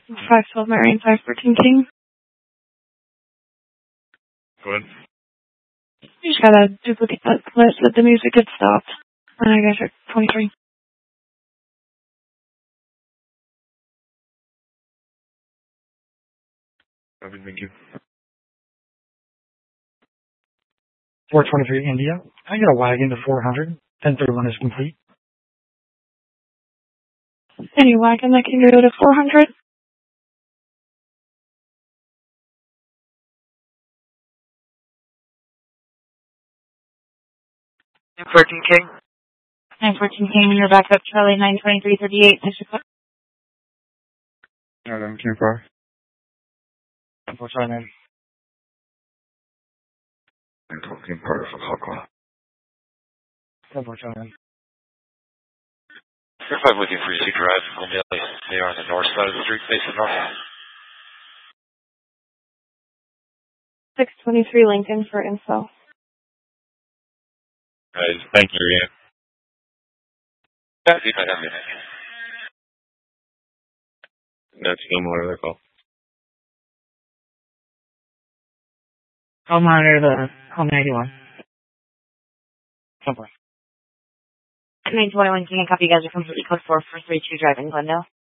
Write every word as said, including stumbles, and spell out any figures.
five twelve Marion, five fourteen King. Go ahead. You just gotta duplicate that list that the music gets stopped. And I guess it's twenty-three. Copy, thank you. four twenty-three India. I got a wagon to four hundred. ten thirty-one is complete. Any wagon that can go to four hundred? nine fourteen King. nine fourteen King, you're back up Charlie, nine twenty-three thirty-eight. Alright, I'm King five. four Charlie nine. I'm talking part of Hakwa. four Charlie nine. You're five with you for your drive. They are on the north side of the street, facing north. six twenty-three Lincoln for info. Guys, thank you again. Yeah, I have it. That's similar, that's all. I'll monitor the home ninety-one. Somewhere. nine twenty-one King, copy. You guys are completely code four four three two driving Glendale.